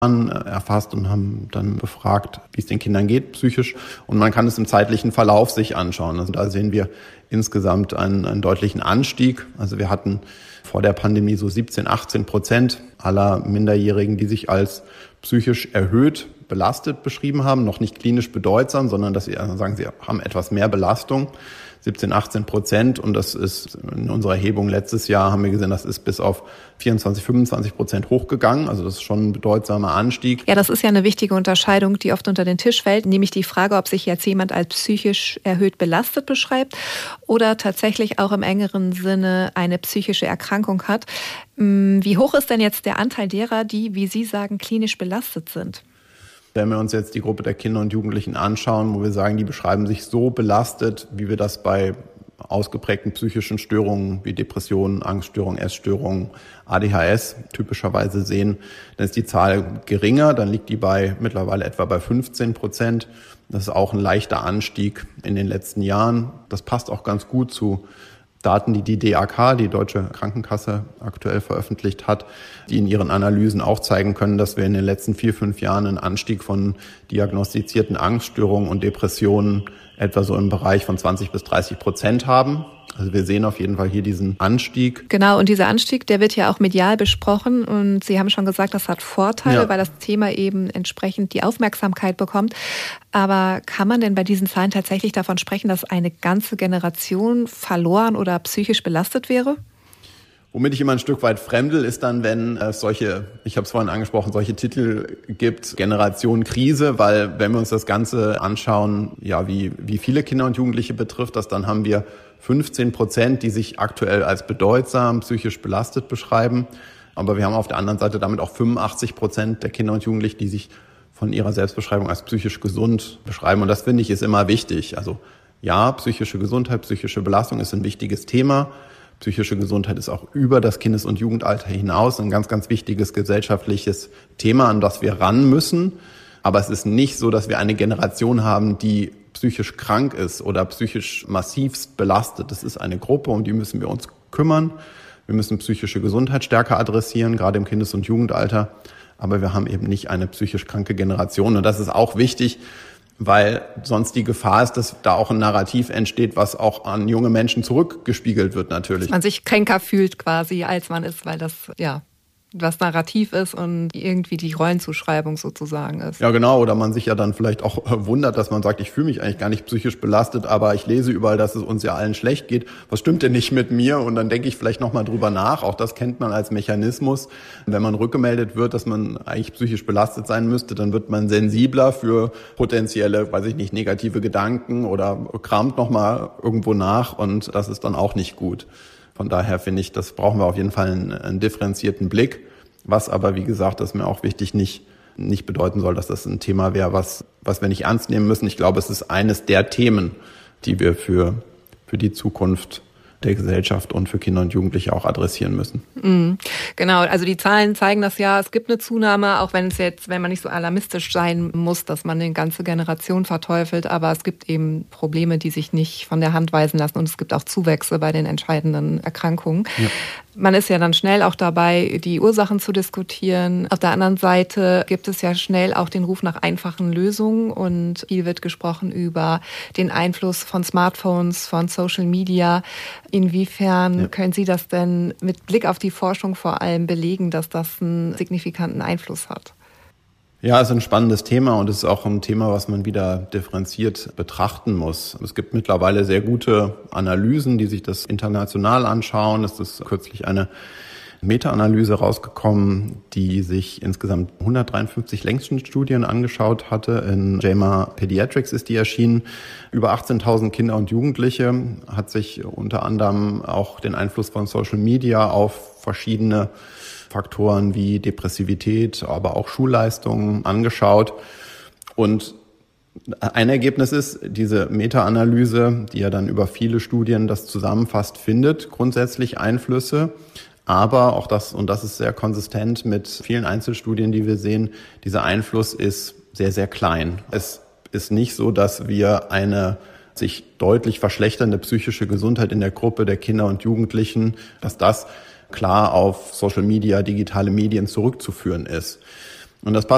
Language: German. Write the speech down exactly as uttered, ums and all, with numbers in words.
erfasst und haben dann befragt, wie es den Kindern geht psychisch. Und man kann es im zeitlichen Verlauf sich anschauen. Also da sehen wir insgesamt einen, einen deutlichen Anstieg. Also wir hatten vor der Pandemie so siebzehn, achtzehn Prozent aller Minderjährigen, die sich als psychisch erhöht belastet beschrieben haben. Noch nicht klinisch bedeutsam, sondern dass sie sagen, sie haben etwas mehr Belastung. siebzehn, achtzehn Prozent. Und das ist in unserer Erhebung letztes Jahr, haben wir gesehen, das ist bis auf vierundzwanzig, fünfundzwanzig Prozent hochgegangen. Also das ist schon ein bedeutsamer Anstieg. Ja, das ist ja eine wichtige Unterscheidung, die oft unter den Tisch fällt, nämlich die Frage, ob sich jetzt jemand als psychisch erhöht belastet beschreibt oder tatsächlich auch im engeren Sinne eine psychische Erkrankung hat. Wie hoch ist denn jetzt der Anteil derer, die, wie Sie sagen, klinisch belastet sind? Wenn wir uns jetzt die Gruppe der Kinder und Jugendlichen anschauen, wo wir sagen, die beschreiben sich so belastet, wie wir das bei ausgeprägten psychischen Störungen wie Depressionen, Angststörungen, Essstörungen, A D H S typischerweise sehen, dann ist die Zahl geringer, dann liegt die bei mittlerweile etwa bei fünfzehn Prozent. Das ist auch ein leichter Anstieg in den letzten Jahren. Das passt auch ganz gut zu Daten, die die D A K, die Deutsche Krankenkasse, aktuell veröffentlicht hat, die in ihren Analysen auch zeigen können, dass wir in den letzten vier, fünf Jahren einen Anstieg von diagnostizierten Angststörungen und Depressionen etwa so im Bereich von zwanzig bis dreißig Prozent haben. Also wir sehen auf jeden Fall hier diesen Anstieg. Genau, und dieser Anstieg, der wird ja auch medial besprochen. Und Sie haben schon gesagt, das hat Vorteile, ja, weil das Thema eben entsprechend die Aufmerksamkeit bekommt. Aber kann man denn bei diesen Zahlen tatsächlich davon sprechen, dass eine ganze Generation verloren oder psychisch belastet wäre? Womit ich immer ein Stück weit fremdel, ist dann, wenn es solche, ich habe es vorhin angesprochen, solche Titel gibt, Generation Krise, weil wenn wir uns das Ganze anschauen, ja, wie, wie viele Kinder und Jugendliche betrifft das, dann haben wir fünfzehn Prozent, die sich aktuell als bedeutsam psychisch belastet beschreiben. Aber wir haben auf der anderen Seite damit auch fünfundachtzig Prozent der Kinder und Jugendlichen, die sich von ihrer Selbstbeschreibung als psychisch gesund beschreiben. Und das finde ich ist immer wichtig. Also ja, psychische Gesundheit, psychische Belastung ist ein wichtiges Thema. Psychische Gesundheit ist auch über das Kindes- und Jugendalter hinaus ein ganz, ganz wichtiges gesellschaftliches Thema, an das wir ran müssen. Aber es ist nicht so, dass wir eine Generation haben, die psychisch krank ist oder psychisch massivst belastet. Das ist eine Gruppe, um die müssen wir uns kümmern. Wir müssen psychische Gesundheit stärker adressieren, gerade im Kindes- und Jugendalter. Aber wir haben eben nicht eine psychisch kranke Generation. Und das ist auch wichtig, weil sonst die Gefahr ist, dass da auch ein Narrativ entsteht, was auch an junge Menschen zurückgespiegelt wird natürlich. Dass man sich kränker fühlt quasi, als man ist, weil das ja was Narrativ ist und irgendwie die Rollenzuschreibung sozusagen ist. Ja, genau. Oder man sich ja dann vielleicht auch wundert, dass man sagt, ich fühle mich eigentlich gar nicht psychisch belastet, aber ich lese überall, dass es uns ja allen schlecht geht. Was stimmt denn nicht mit mir? Und dann denke ich vielleicht nochmal drüber nach. Auch das kennt man als Mechanismus. Wenn man rückgemeldet wird, dass man eigentlich psychisch belastet sein müsste, dann wird man sensibler für potenzielle, weiß ich nicht, negative Gedanken oder kramt nochmal irgendwo nach. Und das ist dann auch nicht gut. Von daher finde ich, das brauchen wir auf jeden Fall einen, einen differenzierten Blick, was aber, wie gesagt, das ist mir auch wichtig, nicht, nicht bedeuten soll, dass das ein Thema wäre, was, was wir nicht ernst nehmen müssen. Ich glaube, es ist eines der Themen, die wir für, für die Zukunft der Gesellschaft und für Kinder und Jugendliche auch adressieren müssen. Mhm. Genau, also die Zahlen zeigen das ja, es gibt eine Zunahme, auch wenn es jetzt, wenn man nicht so alarmistisch sein muss, dass man eine ganze Generation verteufelt, aber es gibt eben Probleme, die sich nicht von der Hand weisen lassen und es gibt auch Zuwächse bei den entscheidenden Erkrankungen. Ja. Man ist ja dann schnell auch dabei, die Ursachen zu diskutieren. Auf der anderen Seite gibt es ja schnell auch den Ruf nach einfachen Lösungen und viel wird gesprochen über den Einfluss von Smartphones, von Social Media. Inwiefern ja. können Sie das denn mit Blick auf die Forschung vor allem belegen, dass das einen signifikanten Einfluss hat? Ja, es ist ein spannendes Thema und es ist auch ein Thema, was man wieder differenziert betrachten muss. Es gibt mittlerweile sehr gute Analysen, die sich das international anschauen. Es ist kürzlich eine Meta-Analyse rausgekommen, die sich insgesamt hundertdreiundfünfzig Längsschnittstudien angeschaut hatte. In J A M A Pediatrics ist die erschienen. Über achtzehntausend Kinder und Jugendliche, hat sich unter anderem auch den Einfluss von Social Media auf verschiedene Faktoren wie Depressivität, aber auch Schulleistungen angeschaut. Und ein Ergebnis ist, diese Meta-Analyse, die ja dann über viele Studien das zusammenfasst, findet grundsätzlich Einflüsse. Aber auch das, und das ist sehr konsistent mit vielen Einzelstudien, die wir sehen, dieser Einfluss ist sehr, sehr klein. Es ist nicht so, dass wir eine sich deutlich verschlechternde psychische Gesundheit in der Gruppe der Kinder und Jugendlichen, dass das klar auf Social Media, digitale Medien zurückzuführen ist. Und das passt